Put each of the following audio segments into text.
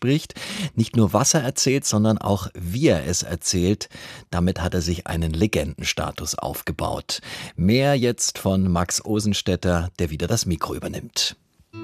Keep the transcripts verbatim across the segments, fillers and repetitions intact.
spricht. Nicht nur was er erzählt, sondern auch wie er es erzählt. Damit hat er sich einen Legendenstatus aufgebaut. Mehr jetzt von Max Osenstetter, der wieder das Mikro übernimmt.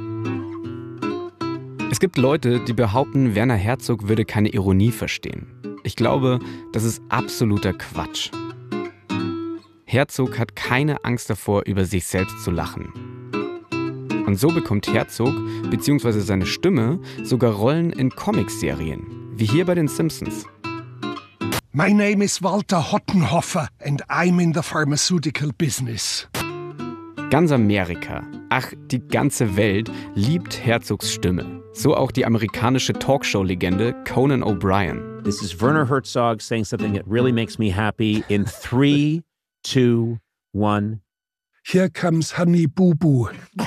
Es gibt Leute, die behaupten, Werner Herzog würde keine Ironie verstehen. Ich glaube, das ist absoluter Quatsch. Herzog hat keine Angst davor, über sich selbst zu lachen. Und so bekommt Herzog bzw. seine Stimme sogar Rollen in Comicserien, wie hier bei den Simpsons. My name is Walter Hottenhoffer and I'm in the pharmaceutical business. Ganz Amerika, ach, die ganze Welt liebt Herzogs Stimme. So auch die amerikanische Talkshow-Legende Conan O'Brien. This is Werner Herzog saying something that really makes me happy in three, two, one. Here comes Honey Boo Boo.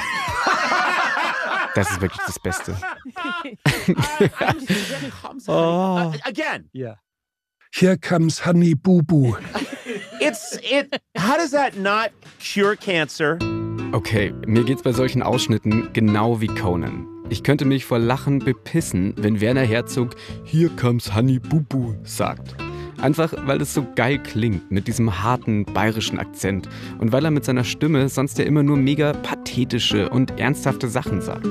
Das ist wirklich das Beste. oh. uh, again. Yeah. Here comes Honey Boo Boo. It's it. How does that not cure cancer? Okay, mir geht's bei solchen Ausschnitten genau wie Conan. Ich könnte mich vor Lachen bepissen, wenn Werner Herzog "Here comes Honey Boo Boo" sagt. Einfach, weil es so geil klingt, mit diesem harten bayerischen Akzent und weil er mit seiner Stimme sonst ja immer nur mega pathetische und ernsthafte Sachen sagt.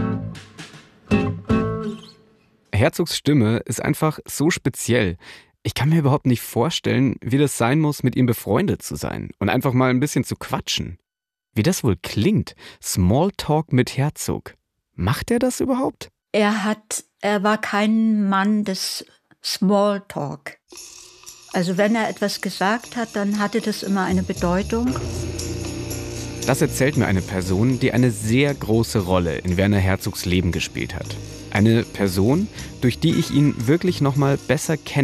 Herzogs Stimme ist einfach so speziell. Ich kann mir überhaupt nicht vorstellen, wie das sein muss, mit ihm befreundet zu sein und einfach mal ein bisschen zu quatschen. Wie das wohl klingt, Smalltalk mit Herzog. Macht er das überhaupt? Er hat, er war kein Mann des Smalltalk. Also wenn er etwas gesagt hat, dann hatte das immer eine Bedeutung. Das erzählt mir eine Person, die eine sehr große Rolle in Werner Herzogs Leben gespielt hat. Eine Person, durch die ich ihn wirklich noch mal besser kennengelernt